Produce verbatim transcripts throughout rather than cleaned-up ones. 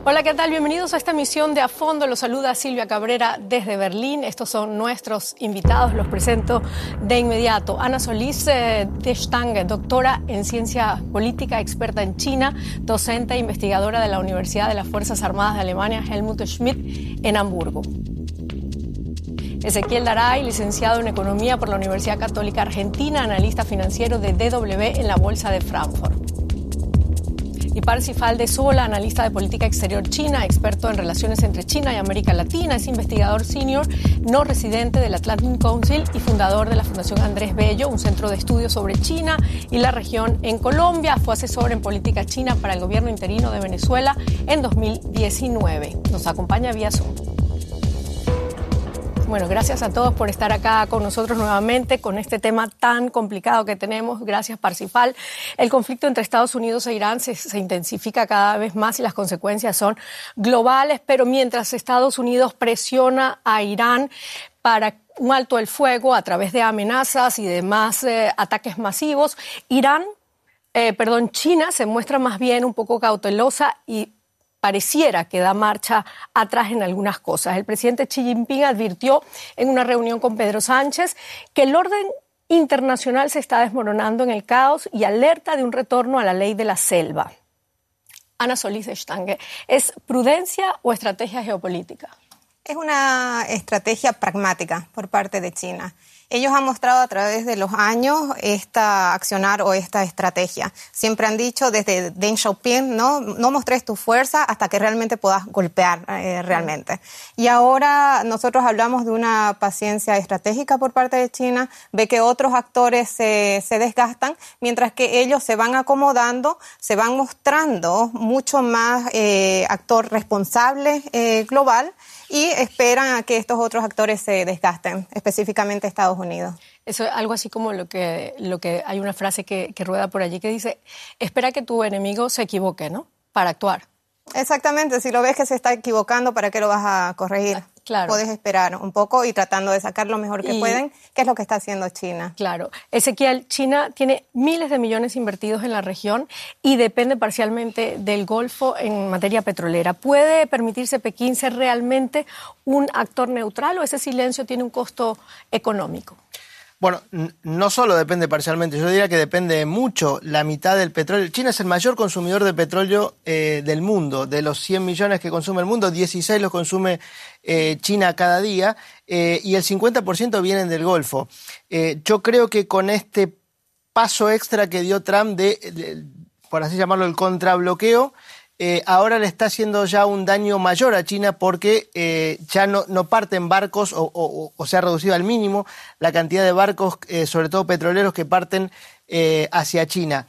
Hola, ¿qué tal? Bienvenidos a esta emisión de A Fondo. Los saluda Silvia Cabrera desde Berlín. Estos son nuestros invitados. Los presento de inmediato. Ana Solís de Stange, doctora en ciencia política, experta en China, docente e investigadora de la Universidad de las Fuerzas Armadas de Alemania, Helmut Schmidt, en Hamburgo. Ezequiel Daray, licenciado en Economía por la Universidad Católica Argentina, analista financiero de D W en la Bolsa de Frankfurt. Y Parsifal de Sola, analista de política exterior china, experto en relaciones entre China y América Latina, es investigador senior no residente del Atlantic Council y fundador de la Fundación Andrés Bello, un centro de estudios sobre China y la región en Colombia. Fue asesor en política china para el gobierno interino de Venezuela en dos mil diecinueve. Nos acompaña vía Zoom. Bueno, gracias a todos por estar acá con nosotros nuevamente con este tema tan complicado que tenemos. Gracias, Parsifal. El conflicto entre Estados Unidos e Irán se, se intensifica cada vez más y las consecuencias son globales, pero mientras Estados Unidos presiona a Irán para un alto el fuego a través de amenazas y demás eh, ataques masivos, Irán, eh, perdón, China se muestra más bien un poco cautelosa y pareciera que da marcha atrás en algunas cosas. El presidente Xi Jinping advirtió en una reunión con Pedro Sánchez que el orden internacional se está desmoronando en el caos y alerta de un retorno a la ley de la selva. Ana Solís de Stange, ¿es prudencia o estrategia geopolítica? Es una estrategia pragmática por parte de China. Ellos han mostrado a través de los años esta accionar o esta estrategia. Siempre han dicho desde Deng Xiaoping, no, no mostres tu fuerza hasta que realmente puedas golpear eh, realmente. Y ahora nosotros hablamos de una paciencia estratégica por parte de China, ve que otros actores se, se desgastan, mientras que ellos se van acomodando, se van mostrando mucho más eh, actor responsable eh, global, y esperan a que estos otros actores se desgasten, específicamente Estados Unidos. Eso es algo así como lo que, lo que hay una frase que, que rueda por allí que dice, espera que tu enemigo se equivoque, ¿no? Para actuar. Exactamente, si lo ves que se está equivocando, ¿para qué lo vas a corregir? Claro. Puedes esperar un poco y tratando de sacar lo mejor que y, pueden, que es lo que está haciendo China. Claro. Ezequiel, China tiene miles de millones invertidos en la región y depende parcialmente del Golfo en materia petrolera. ¿Puede permitirse Pekín ser realmente un actor neutral o ese silencio tiene un costo económico? Bueno, no solo depende parcialmente, yo diría que depende mucho la mitad del petróleo. China es el mayor consumidor de petróleo eh, del mundo. De los cien millones que consume el mundo, dieciséis los consume eh, China cada día eh, y el cincuenta por ciento vienen del Golfo. Eh, yo creo que con este paso extra que dio Trump de, de por así llamarlo, el contrabloqueo, Eh, ahora le está haciendo ya un daño mayor a China porque eh, ya no, no parten barcos o, o, o se ha reducido al mínimo la cantidad de barcos, eh, sobre todo petroleros, que parten eh, hacia China.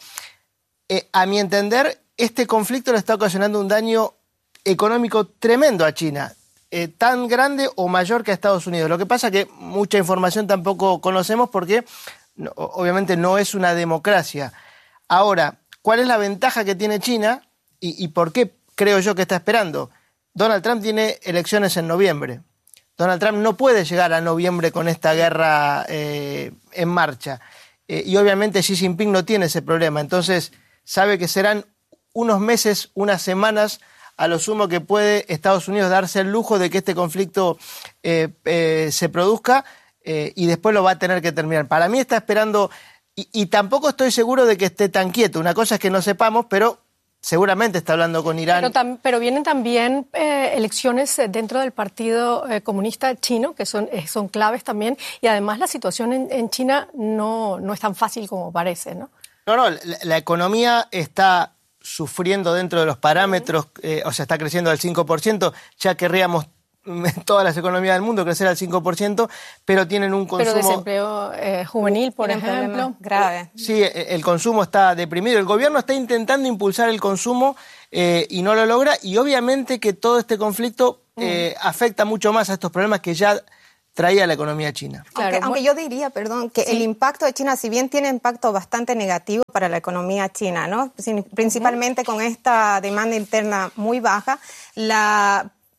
Eh, a mi entender, este conflicto le está ocasionando un daño económico tremendo a China, eh, tan grande o mayor que a Estados Unidos. Lo que pasa es que mucha información tampoco conocemos porque no, obviamente no es una democracia. Ahora, ¿cuál es la ventaja que tiene China? ¿Y, ¿Y por qué creo yo que está esperando? Donald Trump tiene elecciones en noviembre. Donald Trump no puede llegar a noviembre con esta guerra eh, en marcha. Eh, y obviamente Xi Jinping no tiene ese problema. Entonces sabe que serán unos meses, unas semanas, a lo sumo que puede Estados Unidos darse el lujo de que este conflicto eh, eh, se produzca eh, y después lo va a tener que terminar. Para mí está esperando, y, y tampoco estoy seguro de que esté tan quieto. Una cosa es que no sepamos, pero seguramente está hablando con Irán. Pero, tam, pero vienen también eh, elecciones dentro del Partido eh, Comunista Chino, que son, eh, son claves también, y además la situación en, en China no, no es tan fácil como parece, ¿no? No, no, la, la economía está sufriendo dentro de los parámetros, eh, o sea, está creciendo al cinco por ciento, ya querríamos todas las economías del mundo crecer al cinco por ciento, pero tienen un consumo... Pero desempleo eh, juvenil, por ejemplo. Grave. Sí, el consumo está deprimido. El gobierno está intentando impulsar el consumo eh, y no lo logra. Y obviamente que todo este conflicto eh, mm. afecta mucho más a estos problemas que ya traía la economía china. Claro, aunque, aunque yo diría, perdón, que sí. el impacto de China, si bien tiene impacto bastante negativo para la economía china, ¿no? Principalmente uh-huh. con esta demanda interna muy baja, la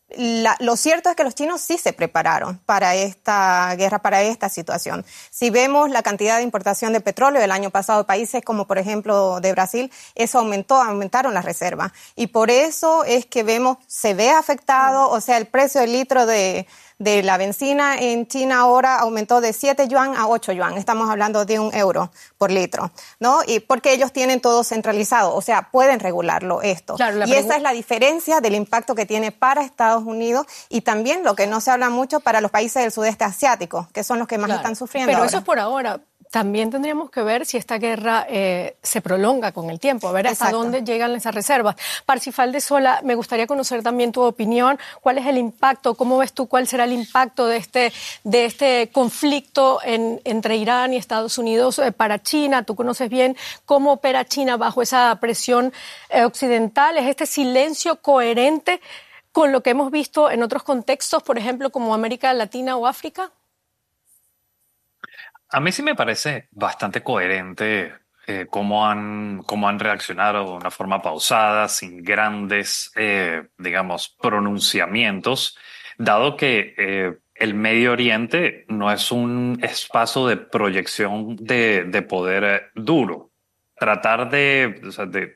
La, lo cierto es que los chinos sí se prepararon para esta guerra, para esta situación. Si vemos la cantidad de importación de petróleo del año pasado de países como por ejemplo de Brasil, eso aumentó, aumentaron las reservas. Y por eso es que vemos, se ve afectado, o sea, el precio del litro de, de la benzina en China ahora aumentó de siete yuan a ocho yuan. Estamos hablando de un euro por litro, ¿no? Y porque ellos tienen todo centralizado, o sea, pueden regularlo esto. Claro, y esa es la diferencia del impacto que tiene para Estados Unidos y también lo que no se habla mucho para los países del sudeste asiático, que son los que más claro. están sufriendo Pero ahora. Eso es por ahora. También tendríamos que ver si esta guerra eh, se prolonga con el tiempo, a ver hasta Exacto. dónde llegan esas reservas. Parsifal de Sola, me gustaría conocer también tu opinión. ¿Cuál es el impacto? ¿Cómo ves tú cuál será el impacto de este, de este conflicto en, entre Irán y Estados Unidos eh, para China? Tú conoces bien cómo opera China bajo esa presión eh, occidental. ¿Es este silencio coherente con lo que hemos visto en otros contextos, por ejemplo, como América Latina o África? A mí sí me parece bastante coherente eh, cómo han, cómo han reaccionado de una forma pausada, sin grandes, eh, digamos, pronunciamientos, dado que eh, el Medio Oriente no es un espacio de proyección de, de poder eh, duro. Tratar de, o sea, de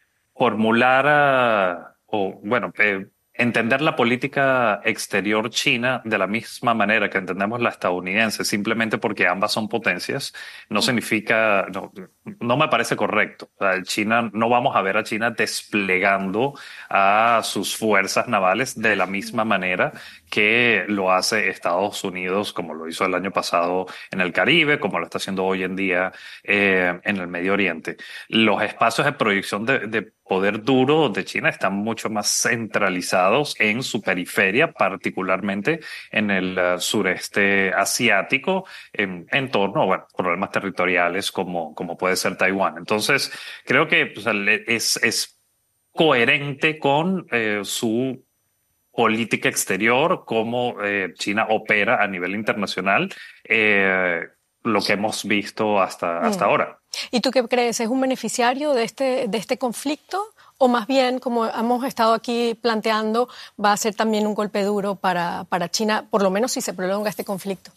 formular uh, o, bueno, eh, entender la política exterior china de la misma manera que entendemos la estadounidense, simplemente porque ambas son potencias, no significa, no, no me parece correcto. O sea, China, no vamos a ver a China desplegando a sus fuerzas navales de la misma manera que lo hace Estados Unidos, como lo hizo el año pasado en el Caribe, como lo está haciendo hoy en día eh, en el Medio Oriente. Los espacios de proyección de, de poder duro de China están mucho más centralizados en su periferia, particularmente en el uh, sureste asiático, en, en torno a bueno, problemas territoriales como, como puede ser Taiwán. Entonces, creo que o sea, es, es coherente con eh, su política exterior, cómo eh, China opera a nivel internacional, eh, lo que hemos visto hasta, hasta mm. ahora. ¿Y tú qué crees? ¿Es un beneficiario de este, de este conflicto? ¿O más bien, como hemos estado aquí planteando, va a ser también un golpe duro para, para China, por lo menos si se prolonga este conflicto?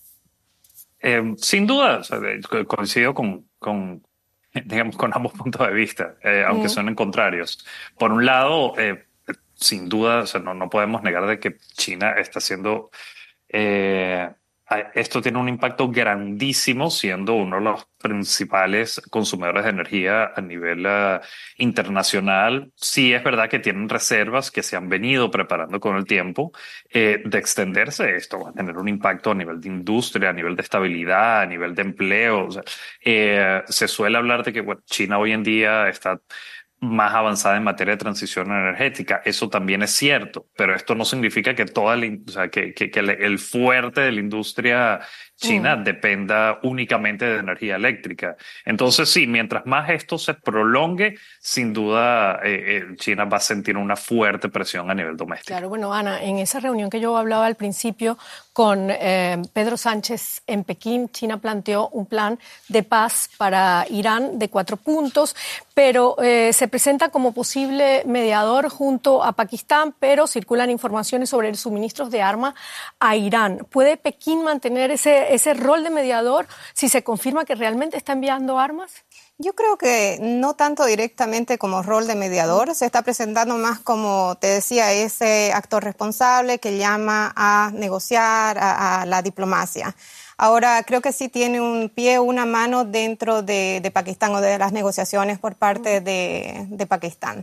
Eh, sin duda, o sea, coincido con, con, digamos, con ambos puntos de vista, eh, aunque mm. suenen contrarios. Por un lado, eh, sin duda, o sea, no, no podemos negar de que China está haciendo... Eh, Esto tiene un impacto grandísimo, siendo uno de los principales consumidores de energía a nivel uh, internacional. Sí es verdad que tienen reservas que se han venido preparando con el tiempo eh, de extenderse. Esto va a tener un impacto a nivel de industria, a nivel de estabilidad, a nivel de empleo. O sea, eh, se suele hablar de que bueno, China hoy en día está más avanzada en materia de transición energética. Eso también es cierto, pero esto no significa que toda la, o sea, que, que, que el fuerte de la industria china mm. dependa únicamente de energía eléctrica. Entonces, sí, mientras más esto se prolongue, sin duda eh, eh, China va a sentir una fuerte presión a nivel doméstico. Claro, bueno, Ana, en esa reunión que yo hablaba al principio con eh, Pedro Sánchez en Pekín, China planteó un plan de paz para Irán de cuatro puntos, pero eh, se presenta como posible mediador junto a Pakistán, pero circulan informaciones sobre el suministro de armas a Irán. ¿Puede Pekín mantener ese, ese rol de mediador si se confirma que realmente está enviando armas? Yo creo que no tanto directamente como rol de mediador, se está presentando más como, te decía, ese actor responsable que llama a negociar, a, a la diplomacia. Ahora, creo que sí tiene un pie o una mano dentro de, de Pakistán o de las negociaciones por parte de, de Pakistán.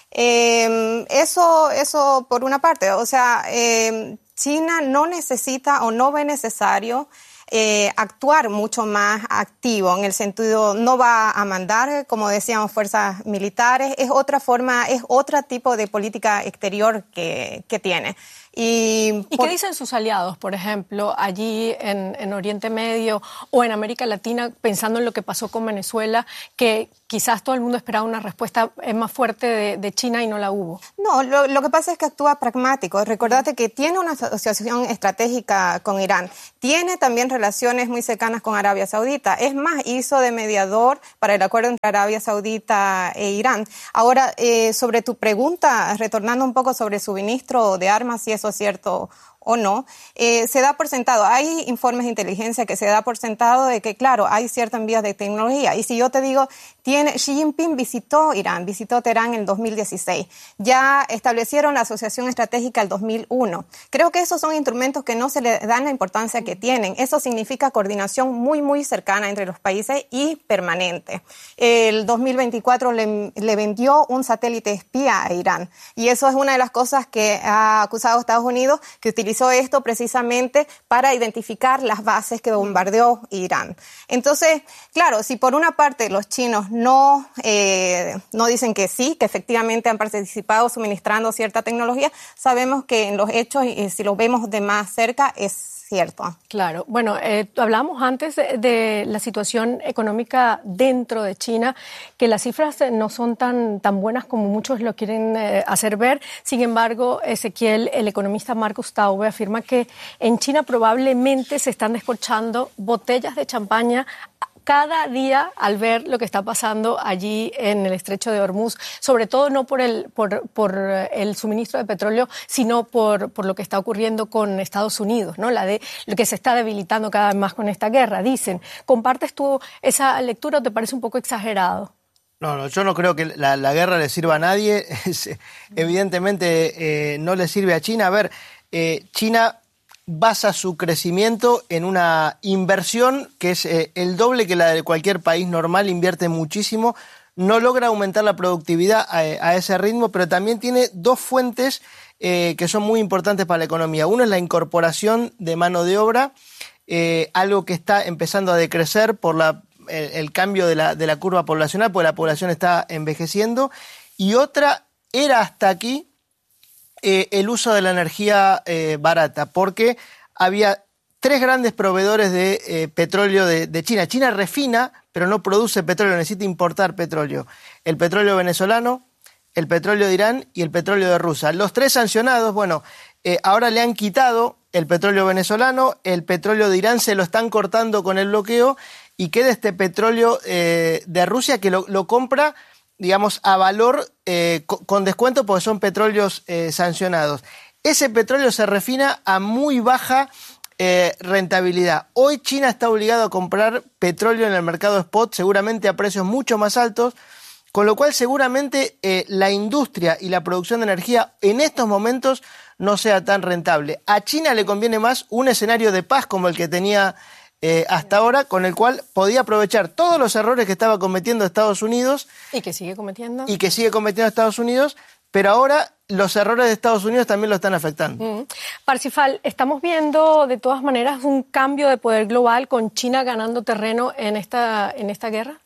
Eh, eso, eso por una parte, o sea, eh, China no necesita o no ve necesario Eh, actuar mucho más activo, en el sentido, no va a mandar, como decíamos, fuerzas militares, es otra forma, es otro tipo de política exterior que, que tiene. ¿Y, ¿Y por... qué dicen sus aliados, por ejemplo, allí en, en Oriente Medio o en América Latina, pensando en lo que pasó con Venezuela, que quizás todo el mundo esperaba una respuesta más fuerte de, de China y no la hubo. No, lo, lo que pasa es que actúa pragmático. Recordate que tiene una asociación estratégica con Irán, tiene también relaciones muy cercanas con Arabia Saudita. Es más, hizo de mediador para el acuerdo entre Arabia Saudita e Irán. Ahora, eh, sobre tu pregunta, retornando un poco sobre el suministro de armas, si eso es cierto o no, eh, se da por sentado, hay informes de inteligencia que se da por sentado de que, claro, hay ciertas envíos de tecnología. Y si yo te digo, tiene, Xi Jinping visitó Irán, visitó Teherán en el dos mil dieciséis, ya establecieron la asociación estratégica el dos mil uno. Creo que esos son instrumentos que no se le dan la importancia que tienen. Eso significa coordinación muy, muy cercana entre los países y permanente. El dos mil veinticuatro le, le vendió un satélite espía a Irán, y eso es una de las cosas que ha acusado a Estados Unidos, que utilizó esto precisamente para identificar las bases que bombardeó Irán. Entonces, claro, si por una parte los chinos no, eh, no dicen que sí, que efectivamente han participado suministrando cierta tecnología, sabemos que en los hechos, y si lo vemos de más cerca, es cierto. Claro. Bueno, eh, hablamos antes de, de la situación económica dentro de China, que las cifras no son tan, tan buenas como muchos lo quieren eh, hacer ver. Sin embargo, Ezequiel, el economista Marcus Taube, afirma que en China probablemente se están descorchando botellas de champaña cada día al ver lo que está pasando allí en el estrecho de Hormuz, sobre todo no por el, por, por el suministro de petróleo, sino por, por lo que está ocurriendo con Estados Unidos, ¿no? La de, lo que se está debilitando cada vez más con esta guerra. Dicen, ¿compartes tú esa lectura o te parece un poco exagerado? No, no, yo no creo que la, la guerra le sirva a nadie. Evidentemente eh, no le sirve a China. A ver, eh, China basa su crecimiento en una inversión que es eh, el doble que la de cualquier país normal, invierte muchísimo, no logra aumentar la productividad a, a ese ritmo, pero también tiene dos fuentes eh, que son muy importantes para la economía. Uno es la incorporación de mano de obra, eh, algo que está empezando a decrecer por la, el, el cambio de la, de la curva poblacional, porque la población está envejeciendo, y otra era hasta aquí Eh, el uso de la energía eh, barata, porque había tres grandes proveedores de eh, petróleo de, de China. China refina, pero no produce petróleo, necesita importar petróleo. El petróleo venezolano, el petróleo de Irán y el petróleo de Rusia. Los tres sancionados, bueno, eh, ahora le han quitado el petróleo venezolano, el petróleo de Irán se lo están cortando con el bloqueo, y queda este petróleo eh, de Rusia que lo, lo compra, digamos, a valor eh, con descuento, porque son petróleos eh, sancionados. Ese petróleo se refina a muy baja eh, rentabilidad. Hoy China está obligado a comprar petróleo en el mercado spot, seguramente a precios mucho más altos, con lo cual seguramente eh, la industria y la producción de energía en estos momentos no sea tan rentable. A China le conviene más un escenario de paz como el que tenía Eh, hasta ahora, con el cual podía aprovechar todos los errores que estaba cometiendo Estados Unidos. Y que sigue cometiendo. Y que sigue cometiendo Estados Unidos, pero ahora los errores de Estados Unidos también lo están afectando. Mm. Parsifal, estamos viendo de todas maneras un cambio de poder global con China ganando terreno en esta, en esta guerra.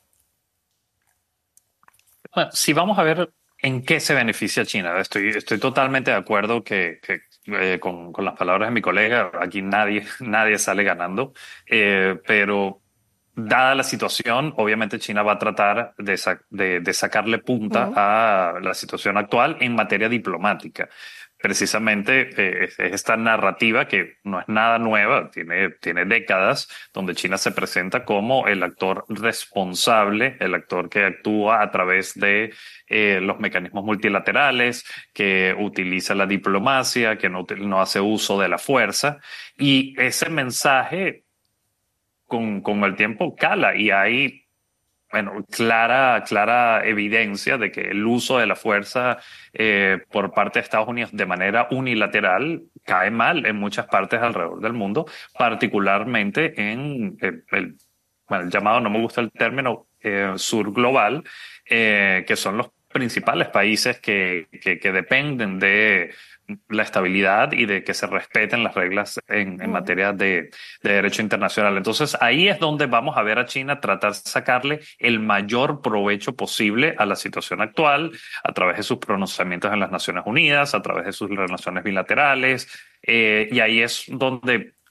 Bueno, si vamos a ver en qué se beneficia China, estoy, estoy totalmente de acuerdo que, que Eh, con, con las palabras de mi colega, aquí nadie, nadie sale ganando, eh, pero dada la situación, obviamente China va a tratar de, sa- de, de sacarle punta uh-huh. a la situación actual en materia diplomática. Precisamente eh, es esta narrativa que no es nada nueva, tiene, tiene décadas, donde China se presenta como el actor responsable, el actor que actúa a través de eh, los mecanismos multilaterales, que utiliza la diplomacia, que no, no hace uso de la fuerza, y ese mensaje con, con el tiempo cala, y hay Bueno, clara, clara evidencia de que el uso de la fuerza eh, por parte de Estados Unidos de manera unilateral cae mal en muchas partes alrededor del mundo, particularmente en el, el, bueno, el llamado, no me gusta el término, eh, sur global, eh, que son los principales países que, que, que dependen de la estabilidad y de que se respeten las reglas en, en materia de, de derecho internacional. Entonces, ahí es donde vamos a ver a China tratar de sacarle el mayor provecho posible a la situación actual, a través de sus pronunciamientos en las Naciones Unidas, a través de sus relaciones bilaterales, eh, y ahí es donde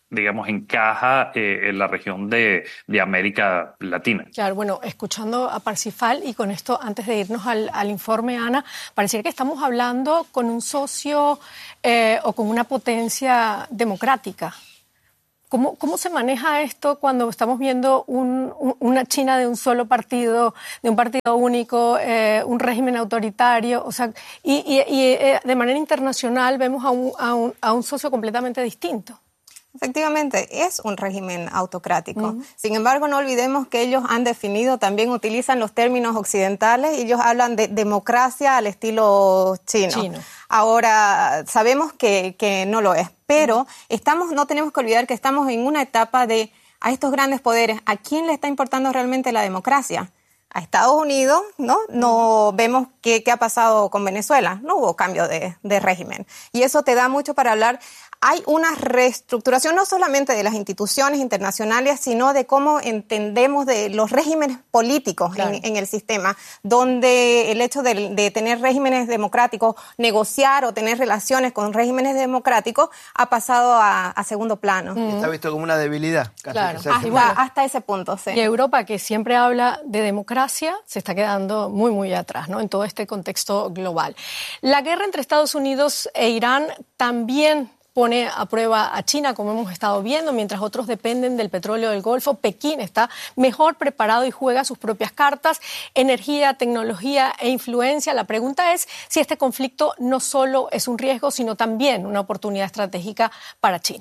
digamos, encaja eh, en la región de, de América Latina. Claro, bueno, escuchando a Parsifal y con esto, antes de irnos al, al informe, Ana, pareciera que estamos hablando con un socio eh, o con una potencia democrática. ¿Cómo, cómo se maneja esto cuando estamos viendo un, un, una China de un solo partido, de un partido único, eh, un régimen autoritario? O sea, y, y, y eh, de manera internacional vemos a un, a, un, a un socio completamente distinto. Efectivamente, es un régimen autocrático. Uh-huh. Sin embargo, no olvidemos que ellos han definido, también utilizan los términos occidentales, y ellos hablan de democracia al estilo chino. chino. Ahora, sabemos que, que no lo es, pero uh-huh. estamos, no tenemos que olvidar que estamos en una etapa de, a estos grandes poderes, ¿a quién le está importando realmente la democracia? A Estados Unidos, ¿no? No vemos qué, qué ha pasado con Venezuela. No hubo cambio de, de régimen. Y eso te da mucho para hablar. Hay una reestructuración no solamente de las instituciones internacionales, sino de cómo entendemos de los regímenes políticos claro. en, en el sistema, donde el hecho de, de tener regímenes democráticos, negociar o tener relaciones con regímenes democráticos, ha pasado a, a segundo plano. Mm. Está visto como una debilidad. Casi claro. hasta, bueno. hasta ese punto, sí. Y Europa, que siempre habla de democracia, se está quedando muy, muy atrás, ¿no? En todo este contexto global. La guerra entre Estados Unidos e Irán también pone a prueba a China, como hemos estado viendo, mientras otros dependen del petróleo del Golfo. Pekín está mejor preparado y juega sus propias cartas, energía, tecnología e influencia. La pregunta es si este conflicto no solo es un riesgo, sino también una oportunidad estratégica para China.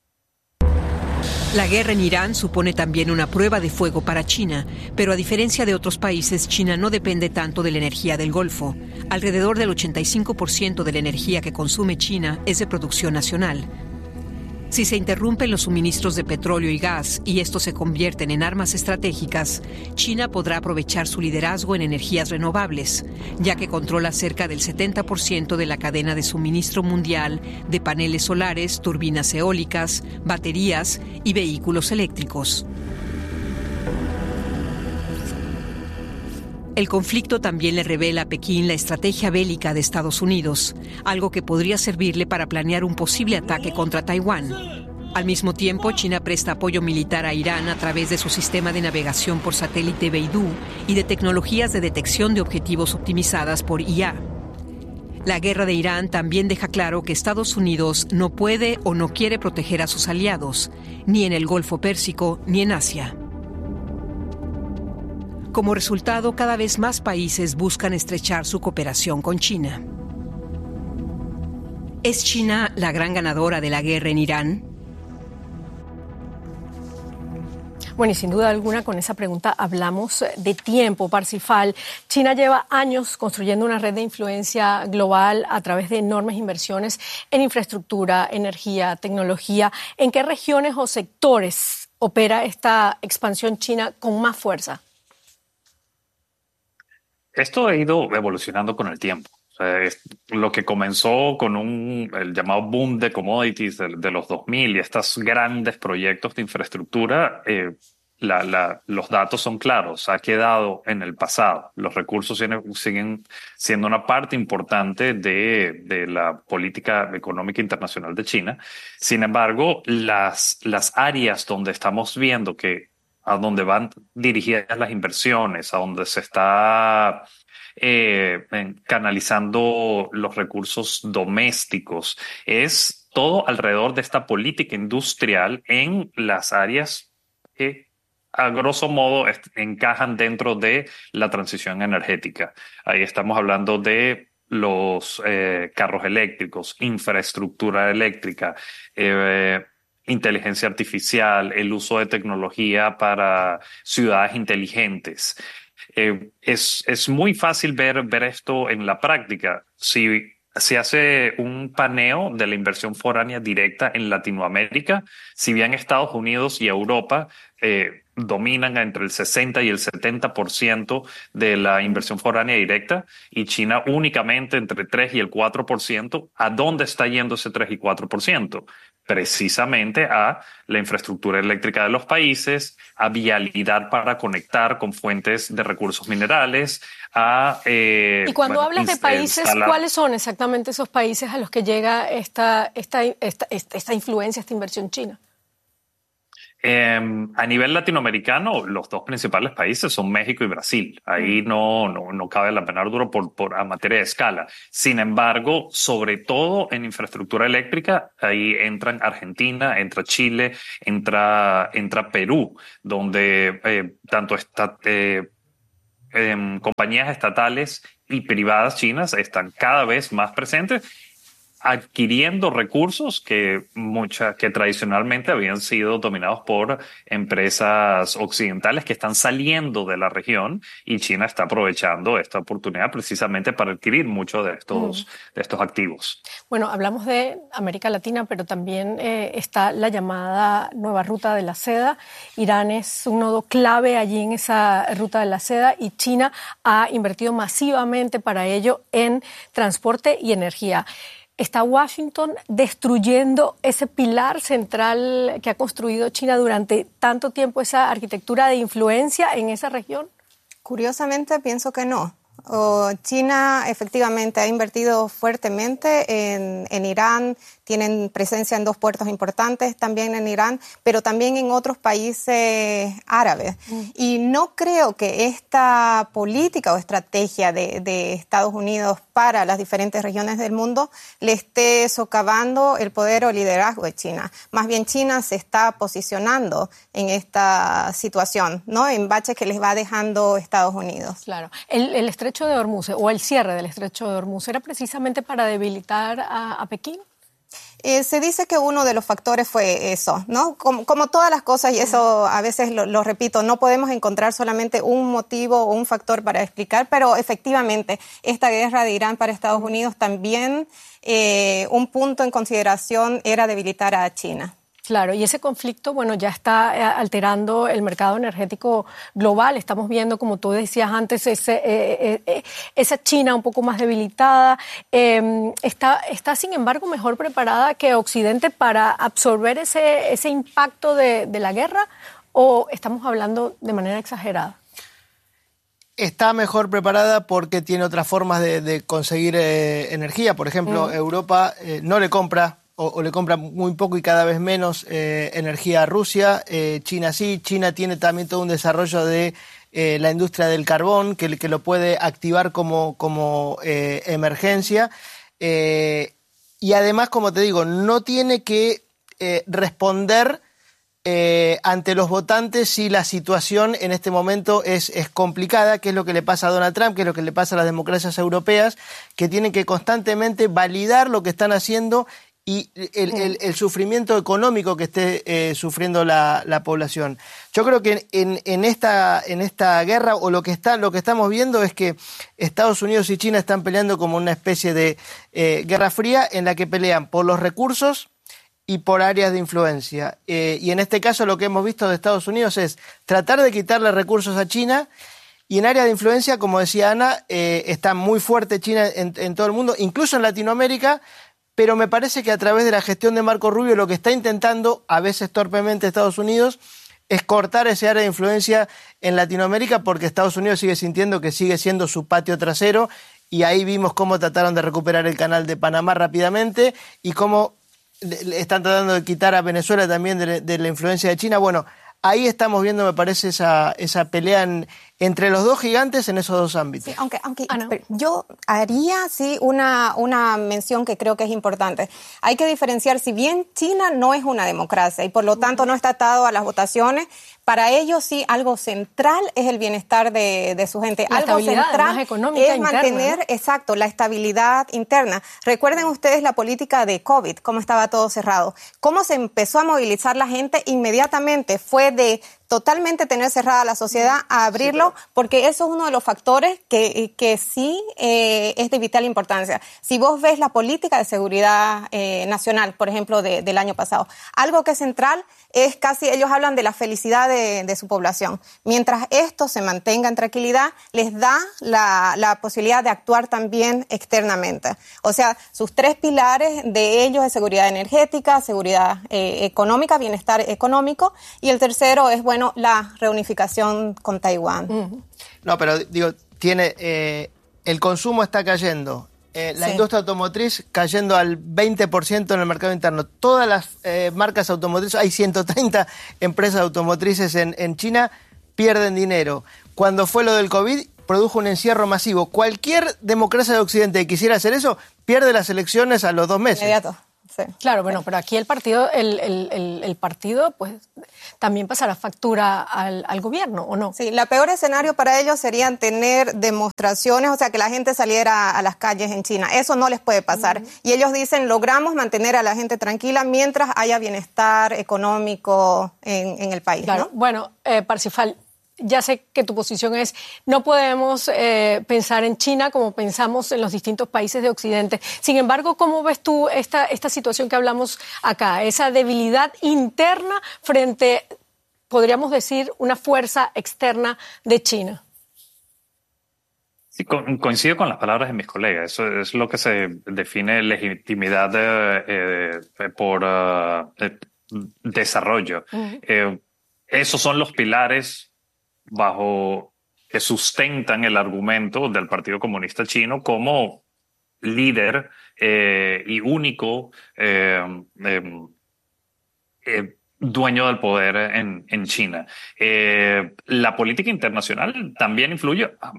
La guerra en Irán supone también una prueba de fuego para China, pero a diferencia de otros países, China no depende tanto de la energía del Golfo. Alrededor del ochenta y cinco por ciento de la energía que consume China es de producción nacional. Si se interrumpen los suministros de petróleo y gas y estos se convierten en armas estratégicas, China podrá aprovechar su liderazgo en energías renovables, ya que controla cerca del setenta por ciento de la cadena de suministro mundial de paneles solares, turbinas eólicas, baterías y vehículos eléctricos. El conflicto también le revela a Pekín la estrategia bélica de Estados Unidos, algo que podría servirle para planear un posible ataque contra Taiwán. Al mismo tiempo, China presta apoyo militar a Irán a través de su sistema de navegación por satélite Beidou y de tecnologías de detección de objetivos optimizadas por I A. La guerra de Irán también deja claro que Estados Unidos no puede o no quiere proteger a sus aliados, ni en el Golfo Pérsico ni en Asia. Como resultado, cada vez más países buscan estrechar su cooperación con China. ¿Es China la gran ganadora de la guerra en Irán? Bueno, y sin duda alguna con esa pregunta hablamos de tiempo, Parsifal. China lleva años construyendo una red de influencia global a través de enormes inversiones en infraestructura, energía, tecnología. ¿En qué regiones o sectores opera esta expansión china con más fuerza? Esto ha ido evolucionando con el tiempo. O sea, es lo que comenzó con un, el llamado boom de commodities de, de los dos mil y estos grandes proyectos de infraestructura, eh, la, la, los datos son claros, ha quedado en el pasado. Los recursos siguen, siguen siendo una parte importante de, de la política económica internacional de China. Sin embargo, las, las áreas donde estamos viendo que a donde van dirigidas las inversiones, a donde se está eh, canalizando los recursos domésticos, es todo alrededor de esta política industrial en las áreas que a grosso modo encajan dentro de la transición energética. Ahí estamos hablando de los eh, carros eléctricos, infraestructura eléctrica, eh, inteligencia artificial, el uso de tecnología para ciudades inteligentes. Eh, es, es muy fácil ver, ver esto en la práctica. Si se hace un paneo de la inversión foránea directa en Latinoamérica, si bien Estados Unidos y Europa eh, dominan entre el sesenta y el setenta por ciento de la inversión foránea directa y China únicamente entre tres y el cuatro por ciento, ¿a dónde está yendo ese tres y cuatro por ciento? Precisamente a la infraestructura eléctrica de los países, a vialidad para conectar con fuentes de recursos minerales, a... Eh, y cuando bueno, hablas de países, instalar... ¿cuáles son exactamente esos países a los que llega esta, esta, esta, esta, esta influencia, esta inversión china? Eh, a nivel latinoamericano, los dos principales países son México y Brasil. Ahí no, no, no cabe la menor duda por, por a materia de escala. Sin embargo, sobre todo en infraestructura eléctrica, ahí entran Argentina, entra Chile, entra, entra Perú, donde eh, tanto está... Eh, eh, compañías estatales y privadas chinas están cada vez más presentes, adquiriendo recursos que, muchas, que tradicionalmente habían sido dominados por empresas occidentales que están saliendo de la región, y China está aprovechando esta oportunidad precisamente para adquirir muchos de estos, mm. de estos activos. Bueno, hablamos de América Latina, pero también eh, está la llamada nueva ruta de la seda. Irán es un nodo clave allí en esa ruta de la seda y China ha invertido masivamente para ello en transporte y energía. ¿Está Washington destruyendo ese pilar central que ha construido China durante tanto tiempo, esa arquitectura de influencia en esa región? Curiosamente, pienso que no. Oh, China efectivamente ha invertido fuertemente en, en Irán, tienen presencia en dos puertos importantes también en Irán, pero también en otros países árabes. Mm. Y no creo que esta política o estrategia de, de Estados Unidos para las diferentes regiones del mundo le esté socavando el poder o liderazgo de China. Más bien China se está posicionando en esta situación, ¿no? En baches que les va dejando Estados Unidos. Claro. El, el estrecho de Hormuz o el cierre del estrecho de Hormuz era precisamente para debilitar a, a Pekín. Eh, se dice que uno de los factores fue eso, ¿no? Como, como todas las cosas, y eso a veces lo, lo repito, no podemos encontrar solamente un motivo o un factor para explicar, pero efectivamente esta guerra de Irán para Estados Unidos también eh, un punto en consideración era debilitar a China. Claro, y ese conflicto, bueno, ya está alterando el mercado energético global. Estamos viendo, como tú decías antes, ese, eh, eh, esa China un poco más debilitada. Eh, está, está, sin embargo, mejor preparada que Occidente para absorber ese, ese impacto de, de la guerra, ¿o estamos hablando de manera exagerada? Está mejor preparada porque tiene otras formas de, de conseguir eh, energía. Por ejemplo, mm. Europa eh, no le compra O, o le compra muy poco y cada vez menos eh, energía a Rusia. Eh, China sí, China tiene también todo un desarrollo de eh, la industria del carbón que, que lo puede activar como, como eh, emergencia. Eh, y además, como te digo, no tiene que eh, responder eh, ante los votantes si la situación en este momento es, es complicada, que es lo que le pasa a Donald Trump, que es lo que le pasa a las democracias europeas, que tienen que constantemente validar lo que están haciendo y el, el, el sufrimiento económico que esté eh, sufriendo la, la población. Yo creo que en, en, esta, en esta guerra, o lo que, está, lo que estamos viendo es que Estados Unidos y China están peleando como una especie de eh, guerra fría en la que pelean por los recursos y por áreas de influencia. Eh, y en este caso lo que hemos visto de Estados Unidos es tratar de quitarle recursos a China. Y en área de influencia, como decía Ana, eh, está muy fuerte China en, en todo el mundo, incluso en Latinoamérica. Pero me parece que a través de la gestión de Marco Rubio lo que está intentando, a veces torpemente, Estados Unidos, es cortar ese área de influencia en Latinoamérica, porque Estados Unidos sigue sintiendo que sigue siendo su patio trasero, y ahí vimos cómo trataron de recuperar el canal de Panamá rápidamente y cómo están tratando de quitar a Venezuela también de, de la influencia de China. Bueno, ahí estamos viendo, me parece, esa, esa pelea en, entre los dos gigantes en esos dos ámbitos. Sí, aunque, aunque ah, no. yo haría sí una, una mención que creo que es importante. Hay que diferenciar, si bien China no es una democracia y por lo tanto no está atado a las votaciones, para ellos sí algo central es el bienestar de, de su gente. La algo central económica es mantener, interna, ¿no? exacto, la estabilidad interna. Recuerden ustedes la política de COVID, cómo estaba todo cerrado. Cómo se empezó a movilizar la gente inmediatamente. Fue de totalmente tener cerrada la sociedad a abrirlo, sí, porque eso es uno de los factores que, que sí eh, es de vital importancia. Si vos ves la política de seguridad eh, nacional, por ejemplo, de, del año pasado, algo que es central es casi, ellos hablan de la felicidad de, de su población. Mientras esto se mantenga en tranquilidad, les da la, la posibilidad de actuar también externamente. O sea, sus tres pilares de ellos es seguridad energética, seguridad eh, económica, bienestar económico, y el tercero es, bueno, la reunificación con Taiwán. Uh-huh. No, pero digo, tiene eh, el consumo está cayendo, Eh, la Sí. industria automotriz cayendo al veinte por ciento en el mercado interno. Todas las eh, marcas automotrices, hay ciento treinta empresas automotrices en, en China, pierden dinero. Cuando fue lo del COVID, produjo un encierro masivo. Cualquier democracia de Occidente que quisiera hacer eso, pierde las elecciones a los dos meses. Inmediato. Sí. Claro, bueno, pero aquí el partido, el, el, el, el partido, pues, también pasará factura al, al gobierno, ¿o no? Sí, la peor escenario para ellos sería tener demostraciones, o sea, que la gente saliera a las calles en China. Eso no les puede pasar. Uh-huh. Y ellos dicen, logramos mantener a la gente tranquila mientras haya bienestar económico en, en el país, claro. ¿no? Bueno, eh, Parsifal, ya sé que tu posición es, no podemos eh, pensar en China como pensamos en los distintos países de Occidente. Sin embargo, ¿cómo ves tú esta, esta situación que hablamos acá? Esa debilidad interna frente, podríamos decir, una fuerza externa de China. Sí, coincido con las palabras de mis colegas. Eso es lo que se define legitimidad eh, eh, por uh, eh, desarrollo. Uh-huh. Eh, esos son los pilares bajo que sustentan el argumento del Partido Comunista Chino como líder eh, y único eh, eh, eh, dueño del poder en, en China. Eh, la política internacional también influye a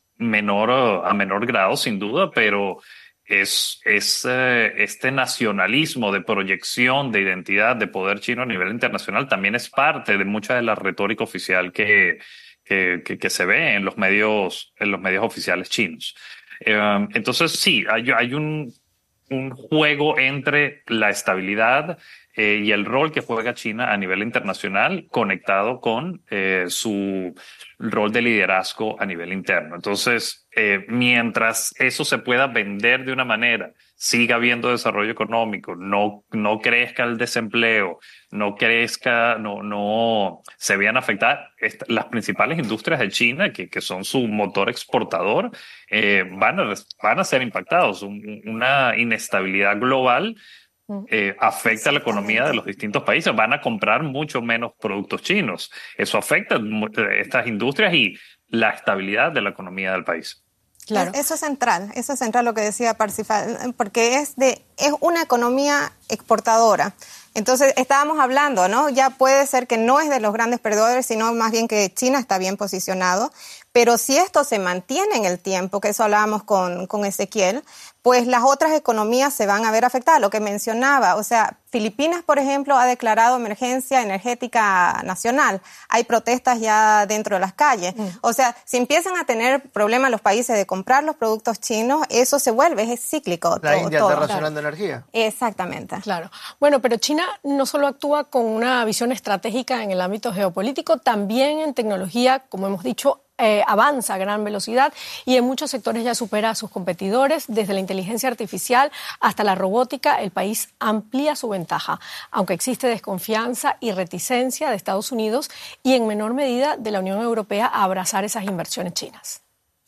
menor, a menor grado, sin duda, pero es, es eh, este nacionalismo de proyección de identidad de poder chino a nivel internacional también es parte de mucha de la retórica oficial que, que, que, que se ve en los medios, en los medios oficiales chinos. Eh, entonces, sí, hay, hay un, un juego entre la estabilidad eh, y el rol que juega China a nivel internacional conectado con eh, su rol de liderazgo a nivel interno. Entonces, eh, mientras eso se pueda vender de una manera, siga habiendo desarrollo económico, no, no crezca el desempleo, no crezca, no, no se vean afectar esta, las principales industrias de China, que, que son su motor exportador, eh, van, a, van a ser impactados. Un, una inestabilidad global Eh, afecta a la economía de los distintos países. Van a comprar mucho menos productos chinos. Eso afecta a estas industrias y la estabilidad de la economía del país. Claro. Eso es central, eso es central lo que decía Parsifal, porque es de es una economía exportadora. Entonces, estábamos hablando, ¿no? Ya puede ser que no es de los grandes perdedores, sino más bien que China está bien posicionado. Pero si esto se mantiene en el tiempo, que eso hablábamos con, con Ezequiel, pues las otras economías se van a ver afectadas. Lo que mencionaba, o sea, Filipinas, por ejemplo, ha declarado emergencia energética nacional. Hay protestas ya dentro de las calles. Mm. O sea, si empiezan a tener problemas los países de comprar los productos chinos, eso se vuelve, es cíclico. La todo, India todo. está racionando claro. energía. Exactamente. Claro. Bueno, pero China no solo actúa con una visión estratégica en el ámbito geopolítico, también en tecnología, como hemos dicho, Eh, avanza a gran velocidad y en muchos sectores ya supera a sus competidores. Desde la inteligencia artificial hasta la robótica, el país amplía su ventaja, aunque existe desconfianza y reticencia de Estados Unidos y en menor medida de la Unión Europea a abrazar esas inversiones chinas.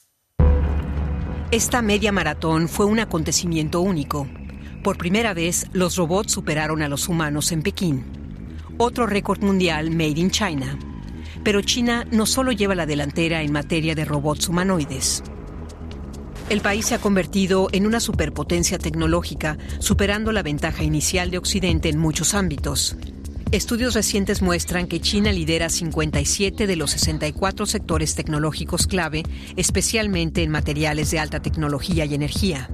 Esta media maratón fue un acontecimiento único. Por primera vez, los robots superaron a los humanos en Pekín. Otro récord mundial made in China. Pero China no solo lleva la delantera en materia de robots humanoides. El país se ha convertido en una superpotencia tecnológica, superando la ventaja inicial de Occidente en muchos ámbitos. Estudios recientes muestran que China lidera cincuenta y siete de los sesenta y cuatro sectores tecnológicos clave, especialmente en materiales de alta tecnología y energía.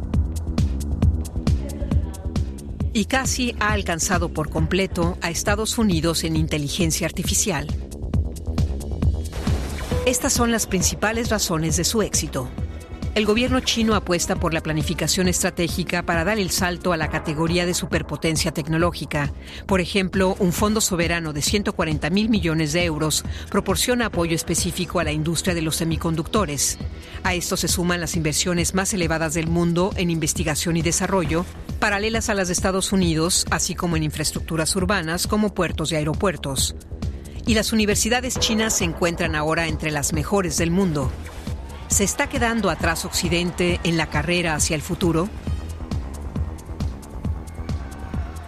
Y casi ha alcanzado por completo a Estados Unidos en inteligencia artificial. Estas son las principales razones de su éxito. El gobierno chino apuesta por la planificación estratégica para dar el salto a la categoría de superpotencia tecnológica. Por ejemplo, un fondo soberano de ciento cuarenta mil millones de euros proporciona apoyo específico a la industria de los semiconductores. A esto se suman las inversiones más elevadas del mundo en investigación y desarrollo, paralelas a las de Estados Unidos, así como en infraestructuras urbanas como puertos y aeropuertos. Y las universidades chinas se encuentran ahora entre las mejores del mundo. ¿Se está quedando atrás Occidente en la carrera hacia el futuro?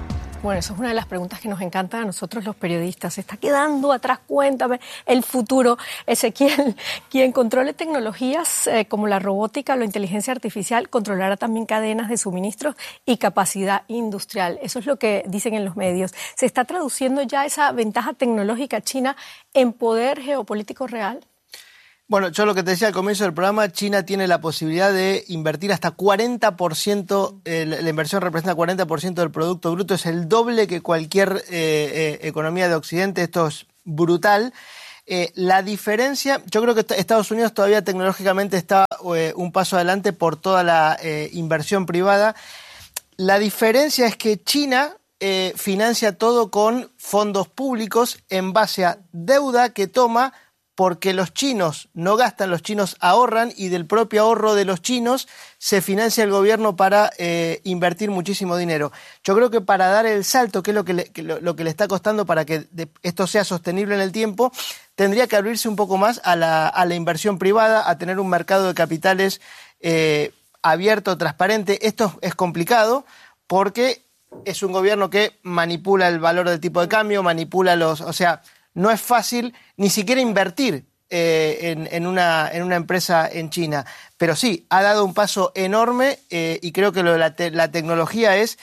Bueno, eso es una de las preguntas que nos encanta a nosotros los periodistas. ¿Se está quedando atrás? Cuéntame el futuro. Ezequiel, quien controle tecnologías eh, como la robótica o la inteligencia artificial, controlará también cadenas de suministros y capacidad industrial. Eso es lo que dicen en los medios. ¿Se está traduciendo ya esa ventaja tecnológica china en poder geopolítico real? Bueno, yo lo que te decía al comienzo del programa, China tiene la posibilidad de invertir hasta cuarenta por ciento, eh, la inversión representa cuarenta por ciento del Producto Bruto, es el doble que cualquier eh, eh, economía de Occidente, esto es brutal. Eh, la diferencia, yo creo que Estados Unidos todavía tecnológicamente está eh, un paso adelante por toda la eh, inversión privada. La diferencia es que China eh, financia todo con fondos públicos en base a deuda que toma, porque los chinos no gastan, los chinos ahorran y del propio ahorro de los chinos se financia el gobierno para eh, invertir muchísimo dinero. Yo creo que para dar el salto, que es lo que le, que lo, lo que le está costando para que de, esto sea sostenible en el tiempo, tendría que abrirse un poco más a la, a la inversión privada, a tener un mercado de capitales eh, abierto, transparente. Esto es complicado porque es un gobierno que manipula el valor del tipo de cambio, manipula los... o sea, no es fácil ni siquiera invertir eh, en, en, una, en una empresa en China. Pero sí, ha dado un paso enorme eh, y creo que lo de la, te, la tecnología es,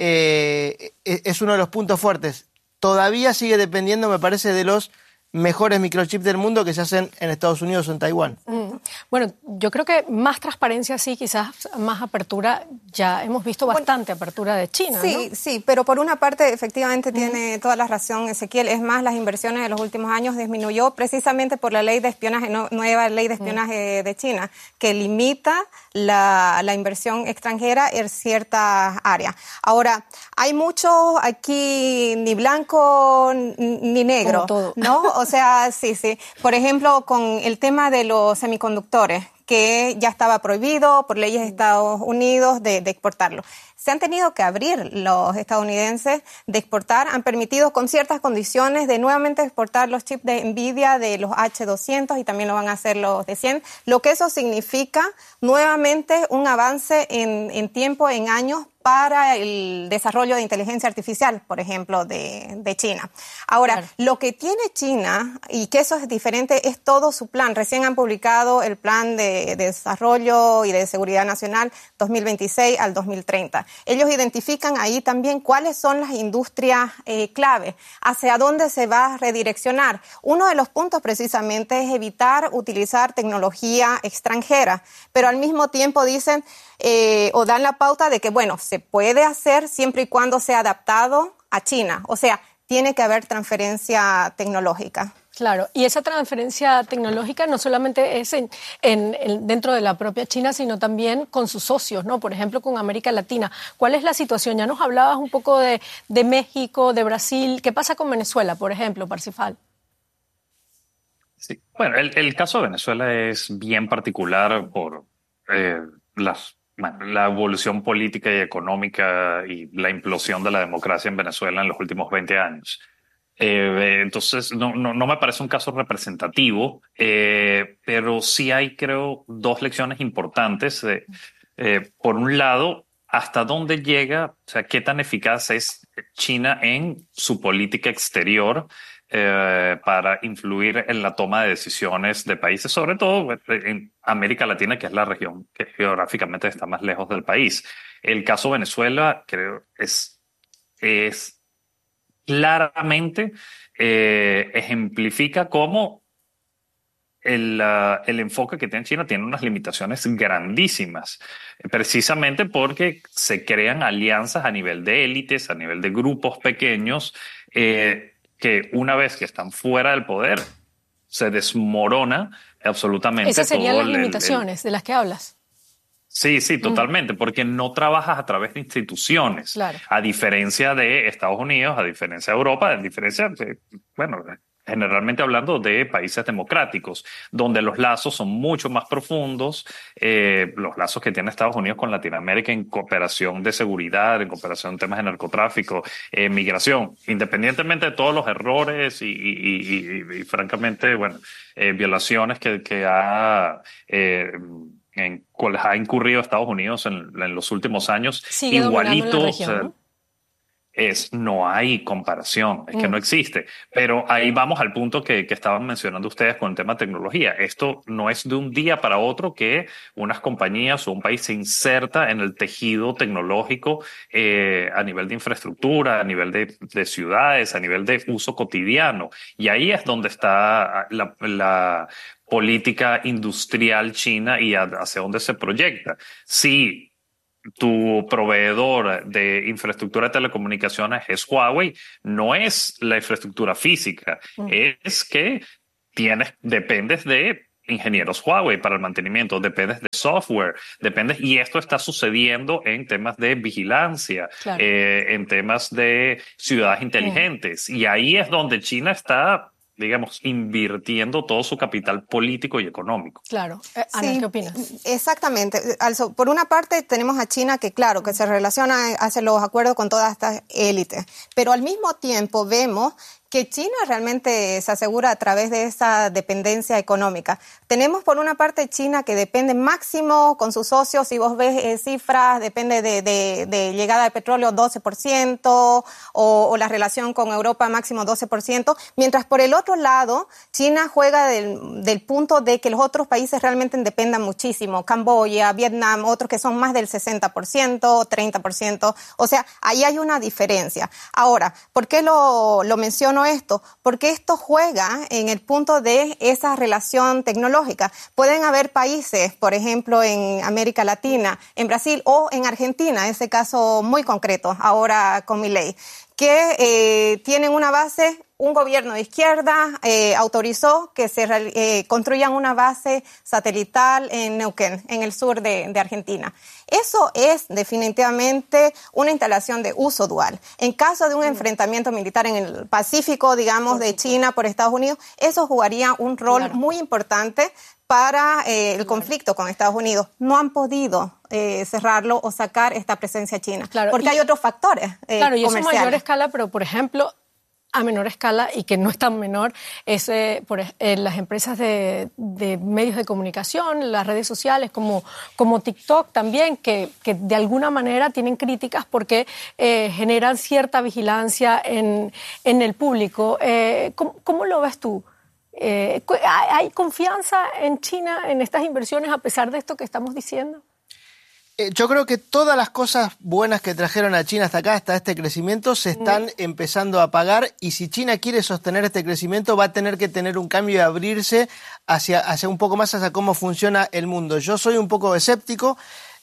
eh, es uno de los puntos fuertes. Todavía sigue dependiendo, me parece, de los mejores microchips del mundo que se hacen en Estados Unidos o en Taiwán. Mm. Bueno, yo creo que más transparencia sí, quizás más apertura. Ya hemos visto bastante bueno, apertura de China, sí, ¿no? Sí, pero por una parte efectivamente mm. tiene toda la razón Ezequiel. Es más, las inversiones de los últimos años disminuyó precisamente por la ley de espionaje, no, nueva ley de espionaje mm. de China, que limita la, la inversión extranjera en ciertas áreas. Ahora, hay mucho aquí ni blanco ni negro, todo. ¿no? O sea, sí, sí. Por ejemplo, con el tema de los semiconductores, que ya estaba prohibido por leyes de Estados Unidos de, de exportarlo. Se han tenido que abrir los estadounidenses de exportar, han permitido con ciertas condiciones de nuevamente exportar los chips de Nvidia, de los H doscientos y también lo van a hacer los de cien, lo que eso significa nuevamente un avance en, en tiempo, en años, para el desarrollo de inteligencia artificial, por ejemplo, de, de China. Ahora, claro. Lo que tiene China, y que eso es diferente, es todo su plan. Recién han publicado el plan de, de desarrollo y de seguridad nacional dos mil veintiséis al dos mil treinta. Ellos identifican ahí también cuáles son las industrias eh, clave, hacia dónde se va a redireccionar. Uno de los puntos precisamente es evitar utilizar tecnología extranjera, pero al mismo tiempo dicen eh, o dan la pauta de que, bueno, se puede hacer siempre y cuando sea adaptado a China. O sea, tiene que haber transferencia tecnológica. Claro, y esa transferencia tecnológica no solamente es en, en, en, dentro de la propia China, sino también con sus socios, ¿no? Por ejemplo, con América Latina. ¿Cuál es la situación? Ya nos hablabas un poco de, de México, de Brasil. ¿Qué pasa con Venezuela, por ejemplo, Parsifal? Sí, bueno, el, el caso de Venezuela es bien particular por eh, las... Bueno, la evolución política y económica y la implosión de la democracia en Venezuela en los últimos veinte años. Eh, entonces, no, no, no me parece un caso representativo, eh, pero sí hay, creo, dos lecciones importantes. Eh, eh, por un lado, hasta dónde llega, o sea, qué tan eficaz es China en su política exterior Eh, para influir en la toma de decisiones de países, sobre todo en América Latina, que es la región que geográficamente está más lejos del país. El caso Venezuela, creo, es, es claramente eh, ejemplifica cómo el, uh, el enfoque que tiene China tiene unas limitaciones grandísimas, precisamente porque se crean alianzas a nivel de élites, a nivel de grupos pequeños, eh, que una vez que están fuera del poder, se desmorona absolutamente. Esas serían todo las el, limitaciones el... de las que hablas. Sí, sí, totalmente, mm. porque no trabajas a través de instituciones, claro. A diferencia de Estados Unidos, a diferencia de Europa, a diferencia de, bueno, generalmente hablando de países democráticos, donde los lazos son mucho más profundos, eh, los lazos que tiene Estados Unidos con Latinoamérica en cooperación de seguridad, en cooperación en temas de narcotráfico, eh, migración, independientemente de todos los errores y, y, y, y, y francamente, bueno, eh, violaciones que, que ha... Eh, en cuales ha incurrido Estados Unidos en, en los últimos años. Sigue igualito, dominando la región, ¿no? es no hay comparación, es que no existe. Pero ahí vamos al punto que, que estaban mencionando ustedes con el tema de tecnología. Esto no es de un día para otro que unas compañías o un país se inserta en el tejido tecnológico eh, a nivel de infraestructura, a nivel de, de ciudades, a nivel de uso cotidiano. Y ahí es donde está la, la política industrial china y hacia dónde se proyecta. Sí. Tu proveedor de infraestructura de telecomunicaciones es Huawei, no es la infraestructura física, mm. es que tienes, dependes de ingenieros Huawei para el mantenimiento, dependes de software, dependes, y esto está sucediendo en temas de vigilancia, claro. eh, en temas de ciudades inteligentes, mm. y ahí es donde China está, digamos, invirtiendo todo su capital político y económico. Claro. Eh, Ana, sí, ¿qué opinas? Exactamente. Also, por una parte tenemos a China que, claro, que se relaciona, hace los acuerdos con todas estas élites, pero al mismo tiempo vemos que China realmente se asegura a través de esa dependencia económica. Tenemos por una parte China que depende máximo con sus socios, si vos ves eh, cifras, depende de, de, de llegada de petróleo doce por ciento o, o la relación con Europa máximo doce por ciento, mientras por el otro lado China juega del, del punto de que los otros países realmente dependan muchísimo, Camboya, Vietnam, otros que son más del sesenta por ciento, treinta por ciento, o sea, ahí hay una diferencia. Ahora, ¿por qué lo, lo menciono esto? Porque esto juega en el punto de esa relación tecnológica. Pueden haber países, por ejemplo, en América Latina, en Brasil o en Argentina, ese caso muy concreto, ahora con Milei, que eh, tienen una base, un gobierno de izquierda eh, autorizó que se eh, construyan una base satelital en Neuquén, en el sur de, de Argentina. Eso es definitivamente una instalación de uso dual. En caso de un mm. enfrentamiento militar en el Pacífico, digamos, de China por Estados Unidos, eso jugaría un rol claro. muy importante para eh, el claro. conflicto con Estados Unidos. No han podido eh, cerrarlo o sacar esta presencia china, claro. porque y, hay otros factores eh, Claro, y eso comerciales. a mayor escala, pero por ejemplo, a menor escala y que no es tan menor, es eh, por, eh, las empresas de, de medios de comunicación, las redes sociales como, como TikTok también, que, que de alguna manera tienen críticas porque eh, generan cierta vigilancia en, en el público. Eh, ¿cómo, ¿Cómo lo ves tú? Eh, ¿Hay confianza en China en estas inversiones a pesar de esto que estamos diciendo? Eh, yo creo que todas las cosas buenas que trajeron a China hasta acá, hasta este crecimiento, se están mm. empezando a pagar, y si China quiere sostener este crecimiento va a tener que tener un cambio y abrirse hacia, hacia un poco más hacia cómo funciona el mundo. Yo soy un poco escéptico,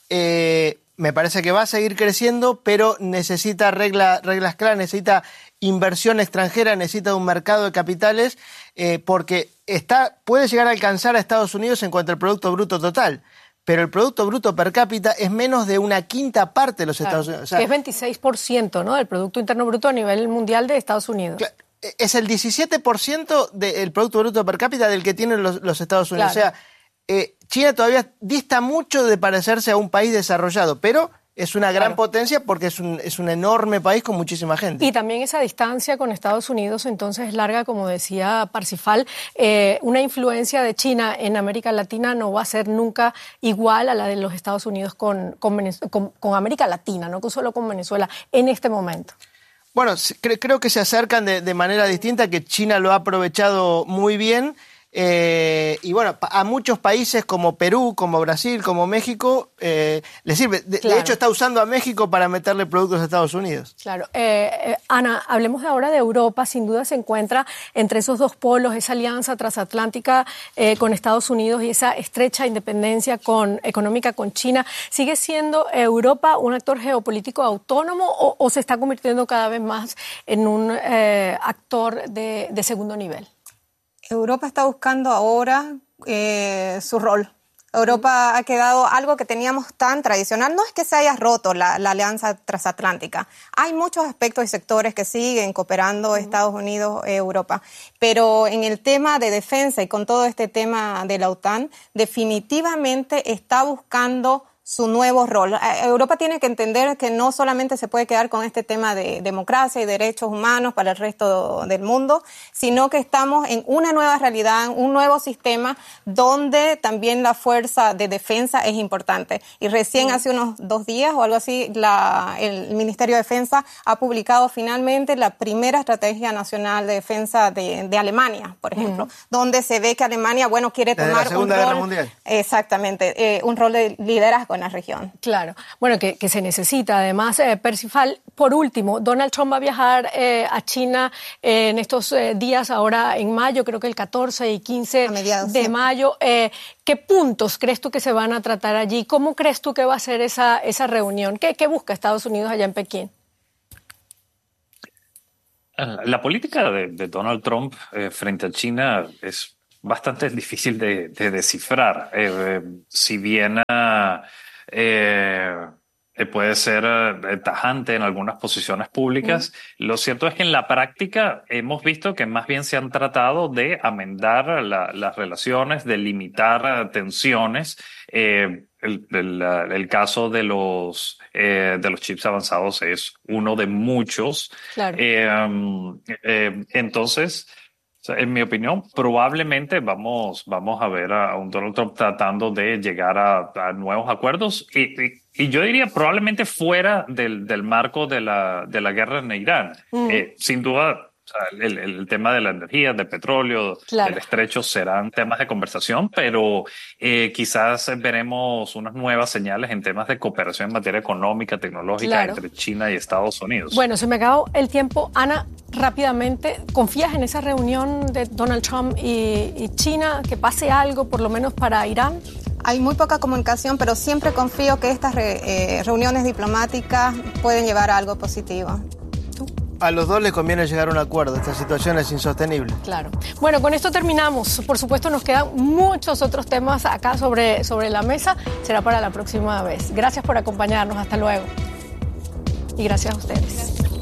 eh, me parece que va a seguir creciendo, pero necesita regla, reglas claras, necesita inversión extranjera, necesita un mercado de capitales, eh, porque está, puede llegar a alcanzar a Estados Unidos en cuanto al Producto Bruto Total, pero el Producto Bruto per cápita es menos de una quinta parte de los claro, Estados Unidos. O sea, que es veintiséis por ciento, ¿no?, del Producto Interno Bruto a nivel mundial de Estados Unidos. Claro, es el diecisiete por ciento del Producto Bruto per cápita del que tienen los, los Estados Unidos. Claro. O sea, eh, China todavía dista mucho de parecerse a un país desarrollado, pero es una gran claro. potencia porque es un, es un enorme país con muchísima gente. Y también esa distancia con Estados Unidos entonces es larga, como decía Parsifal. Eh, una influencia de China en América Latina no va a ser nunca igual a la de los Estados Unidos con, con, con, con América Latina, no solo con Venezuela, en este momento. Bueno, cre- creo que se acercan de, de manera distinta, que China lo ha aprovechado muy bien. Eh, y bueno, a muchos países como Perú, como Brasil, como México, eh, les sirve. De, claro. de hecho, está usando a México para meterle productos a Estados Unidos. Claro. Eh, eh, Ana, hablemos ahora de Europa. Sin duda se encuentra entre esos dos polos, esa alianza transatlántica eh, con Estados Unidos y esa estrecha independencia con, económica con China. ¿Sigue siendo Europa un actor geopolítico autónomo o, o se está convirtiendo cada vez más en un eh, actor de, de segundo nivel? Europa está buscando ahora eh, su rol. Europa ha quedado algo que teníamos tan tradicional. No es que se haya roto la, la alianza transatlántica. Hay muchos aspectos y sectores que siguen cooperando Estados Unidos y Europa. Pero en el tema de defensa y con todo este tema de la OTAN, definitivamente está buscando su nuevo rol. Europa tiene que entender que no solamente se puede quedar con este tema de democracia y derechos humanos para el resto del mundo, sino que estamos en una nueva realidad, en un nuevo sistema donde también la fuerza de defensa es importante. Y recién sí. hace unos dos días o algo así, la, el Ministerio de Defensa ha publicado finalmente la primera estrategia nacional de defensa de, de Alemania, por ejemplo, mm. donde se ve que Alemania, bueno, quiere Desde tomar la Segunda un Guerra rol, Mundial. Exactamente, eh, un rol de liderazgo en la región. Claro. Bueno, que, que se necesita. Además, eh, Percival, por último, Donald Trump va a viajar eh, a China eh, en estos eh, días, ahora en mayo, creo que el catorce y quince mediados, de sí. mayo. Eh, ¿Qué puntos crees tú que se van a tratar allí? ¿Cómo crees tú que va a ser esa, esa reunión? ¿Qué, qué busca Estados Unidos allá en Pekín? La política de, de Donald Trump eh, frente a China es bastante difícil de, de descifrar. Eh, eh, si bien eh, eh, puede ser eh, tajante en algunas posiciones públicas, mm. lo cierto es que en la práctica hemos visto que más bien se han tratado de amendar la, las relaciones, de limitar tensiones. Eh, el, el, el caso de los, eh, de los chips avanzados es uno de muchos. Claro. Eh, um, eh, entonces, en mi opinión, probablemente vamos, vamos a ver a un Donald Trump tratando de llegar a, a nuevos acuerdos y, y, y yo diría probablemente fuera del, del marco de la, de la guerra en Irán. Mm. Eh, sin duda, o sea, el, el tema de la energía, del petróleo, claro. del estrecho serán temas de conversación, pero eh, quizás veremos unas nuevas señales en temas de cooperación en materia económica, tecnológica claro. entre China y Estados Unidos. Bueno, se me acabó el tiempo. Ana, rápidamente, ¿confías en esa reunión de Donald Trump y, y China, que pase algo por lo menos para Irán? Hay muy poca comunicación, pero siempre confío que estas re, eh, reuniones diplomáticas pueden llevar a algo positivo. A los dos les conviene llegar a un acuerdo. Esta situación es insostenible. Claro. Bueno, con esto terminamos. Por supuesto, nos quedan muchos otros temas acá sobre, sobre la mesa. Será para la próxima vez. Gracias por acompañarnos. Hasta luego. Y gracias a ustedes. Gracias.